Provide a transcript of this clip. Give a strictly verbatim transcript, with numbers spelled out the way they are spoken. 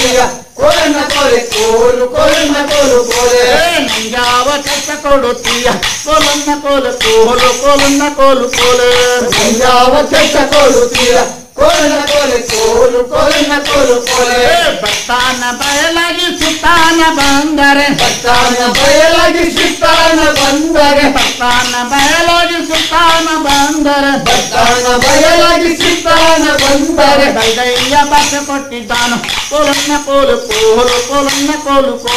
ತೀಯ ಕೋಲನ್ನ ಕೋಲೆ ಕೋಲು ಕೋಲನ್ನ ಕೋಲು ಕೋಲೆ ನಂಜಾವ ಕೆಟ್ಟ ಕೊಡುತ್ತೀಯ ಕೋಲನ್ನ ಕೋಲು ಕೋಲು ಕೋಲನ್ನ ಕೋಲು ಕೋಲೆ ನಂಜಾವ ಕೆಟ್ಟ ಕೊಡುತ್ತೀಯ ಕೋಲನ್ನ ಕೋಲೆ ಕೋಲು ಕೋಲನ್ನ ಕೋಲು ಕೋಲೆ ಬರ್ತಾನ ಬಯಲಾಗಿ ಸುತ್ತಾನ ಬಂದರೆ ಬರ್ತಾನ ಬಯಲಾಗಿ ಸುತ್ತಾನ ಬಂದರೆ ಬರ್ತಾನ ಬಯಲಾಗಿ ಸುತ್ತಾನ ಬಂದರೆ ಬರ್ತಾನ ಬಯಲಾಗಿ ಸುತ್ತಾನ ಬಂದರೆ ಬೈದಯ್ಯ ಬಸ ಕೊಟ್ಟಿದ್ದಾನು ಕೋಲನ್ನ ಕೋಲು ಕೋಲು ಕೋಲನ್ನ ಕೋಲು ಕೋಲು